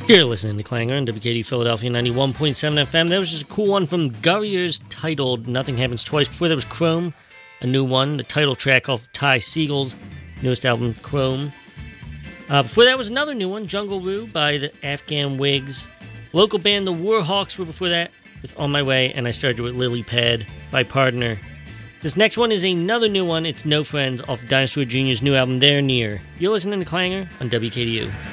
You're listening to Clanger on WKD Philadelphia 91.7 FM. That was just a cool one from Gurriers titled Nothing Happens Twice. Before that was Chrome, a new one, the title track off Ty Segal's newest album, Chrome. Before that was another new one, Jungle Roo by the Afghan Wigs. Local band The Warhawks were before that with On My Way, and I started with Lily Pad by Partner. This next one is another new one. It's No Friends off Dinosaur Jr.'s new album, They're Near. You're listening to Clanger on WKDU.